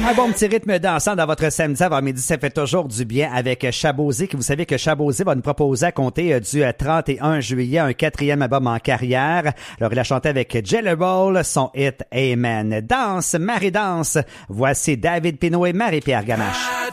Un bon petit rythme dansant dans votre samedi avant midi, ça fait toujours du bien avec Shabosy, que vous savez que Shabosy va nous proposer à compter du 31 juillet un 4e album en carrière. Alors, il a chanté avec Jelly Roll son hit Amen. Danse, Marie danse. Voici David Pinault et Marie-Pierre Gamache.